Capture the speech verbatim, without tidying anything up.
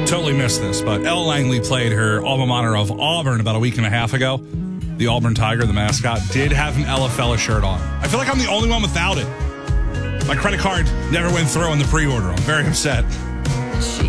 Totally missed this, but Elle Langley played her alma mater of Auburn about a week and a half ago. The Auburn Tiger, the mascot, did have an Ella Fella shirt on. I feel like I'm the only one without it. My credit card never went through on the pre-order. I'm very upset.